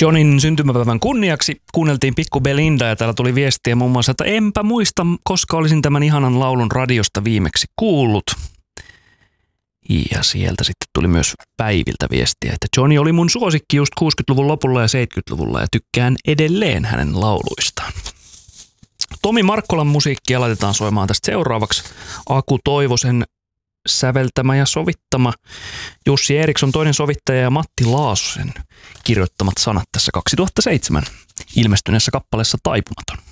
Johnin syntymäpäivän kunniaksi kuunneltiin Pikku Belinda ja täällä tuli viestiä muun muassa, että enpä muista, koska olisin tämän ihanan laulun radiosta viimeksi kuullut. Ja sieltä sitten tuli myös Päiviltä viestiä, että Johnny oli mun suosikki just 60-luvun lopulla ja 70-luvulla ja tykkään edelleen hänen lauluistaan. Tomi Markkolan musiikkia laitetaan soimaan tästä seuraavaksi. Aku Toivosen säveltämä ja sovittama, Jussi Eriksson toinen sovittaja ja Matti Laasosen kirjoittamat sanat tässä 2007 ilmestyneessä kappaleessa Taipumaton.